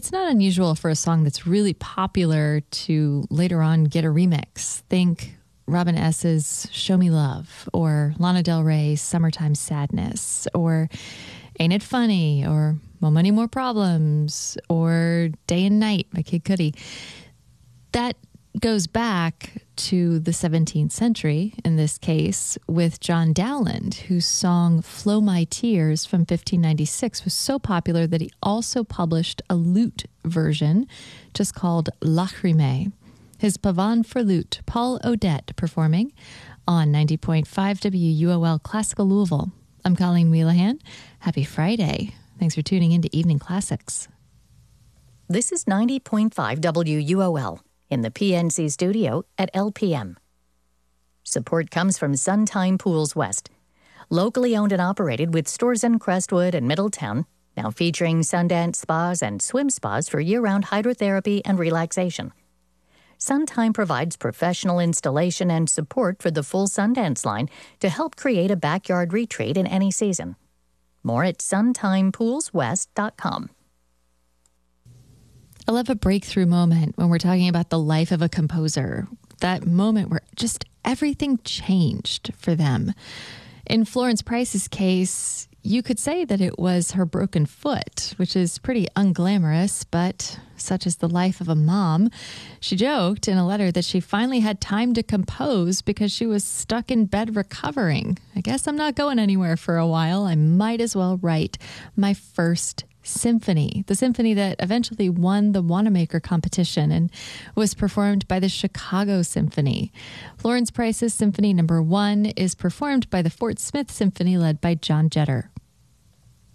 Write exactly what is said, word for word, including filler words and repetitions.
It's not unusual for a song that's really popular to later on get a remix. Think Robin S.'s Show Me Love, or Lana Del Rey's Summertime Sadness, or Ain't It Funny, or More Money, More Problems, or Day and Night by Kid Cudi. That goes back to the seventeenth century, in this case, with John Dowland, whose song Flow My Tears from fifteen ninety-six was so popular that he also published a lute version just called Lachrymé. His Pavane for Lute, Paul Odette performing on ninety point five W U O L Classical Louisville. I'm Colleen Wheelahan. Happy Friday. Thanks for tuning in to Evening Classics. This is ninety point five W U O L. In the P N C studio at L P M. Support comes from Suntime Pools West, locally owned and operated with stores in Crestwood and Middletown, now featuring Sundance spas and swim spas for year-round hydrotherapy and relaxation. Suntime provides professional installation and support for the full Sundance line to help create a backyard retreat in any season. More at suntime pools west dot com. I love a breakthrough moment when we're talking about the life of a composer. That moment where just everything changed for them. In Florence Price's case, you could say that it was her broken foot, which is pretty unglamorous, but such is the life of a mom. She joked in a letter that she finally had time to compose because she was stuck in bed recovering. I guess I'm not going anywhere for a while. I might as well write my first symphony, the symphony that eventually won the Wanamaker competition and was performed by the Chicago Symphony. Florence Price's Symphony Number One is performed by the Fort Smith Symphony led by John Jetter.